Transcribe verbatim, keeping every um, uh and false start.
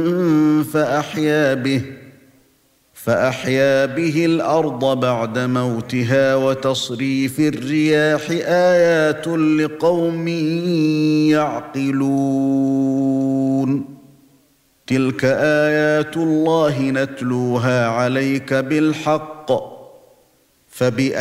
فأحيا به فأحيا به الأرض بعد موتها وتصريف الرياح آيات لقوم يعقلون تلك آيات الله نتلوها عليك بالحق فبأي